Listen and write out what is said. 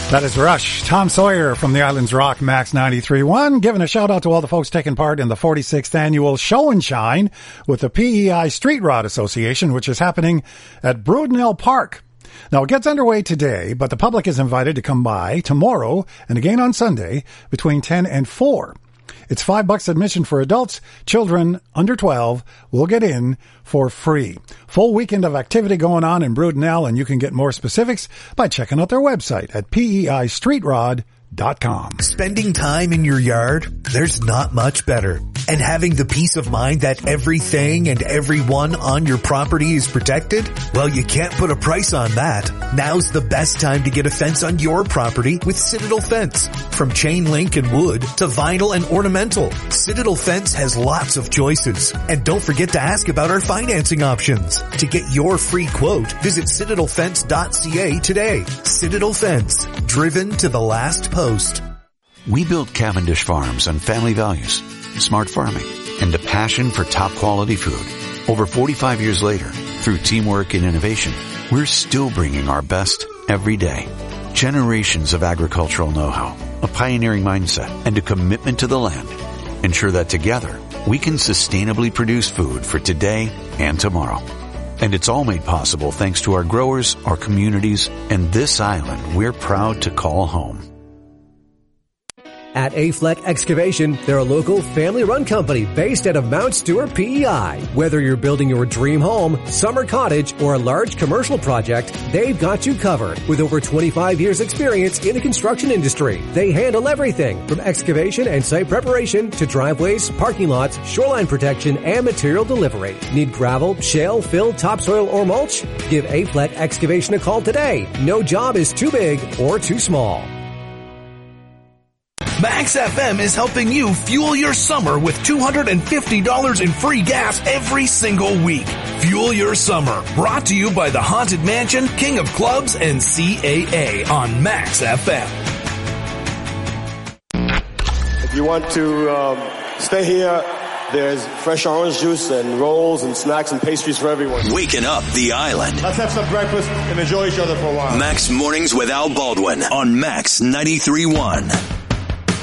That is Rush. Tom Sawyer from the Islands Rock, Max 93.1, giving a shout out to all the folks taking part in the 46th annual Show and Shine with the PEI Street Rod Association, which is happening at Brudenell Park. Now, it gets underway today, but the public is invited to come by tomorrow and again on Sunday between 10 and 4. It's $5 admission for adults. Children under 12 will get in for free. Full weekend of activity going on in Brudenell, and you can get more specifics by checking out their website at peistreetrod.com. Spending time in your yard, there's not much better. And having the peace of mind that everything and everyone on your property is protected? Well, you can't put a price on that. Now's the best time to get a fence on your property with Citadel Fence. From chain link and wood to vinyl and ornamental, Citadel Fence has lots of choices. And don't forget to ask about our financing options. To get your free quote, visit citadelfence.ca today. Citadel Fence, driven to the last post. We built Cavendish Farms on family values, smart farming, and a passion for top quality food. Over 45 years later, through teamwork and innovation, we're still bringing our best every day. Generations of agricultural know-how, a pioneering mindset, and a commitment to the land ensure that together we can sustainably produce food for today and tomorrow. And it's all made possible thanks to our growers, our communities, and this island we're proud to call home. At Afleck Excavation, they're a local family-run company based out of Mount Stewart, PEI. Whether you're building your dream home, summer cottage, or a large commercial project, they've got you covered. With over 25 years experience in the construction industry, they handle everything from excavation and site preparation to driveways, parking lots, shoreline protection, and material delivery. Need gravel, shale, fill, topsoil, or mulch? Give Afleck Excavation a call today. No job is too big or too small. Max FM is helping you fuel your summer with $250 in free gas every single week. Fuel your summer. Brought to you by the Haunted Mansion, King of Clubs, and CAA on Max FM. If you want to stay here, there's fresh orange juice and rolls and snacks and pastries for everyone. Waking up the island. Let's have some breakfast and enjoy each other for a while. Max Mornings with Al Baldwin on Max 93.1.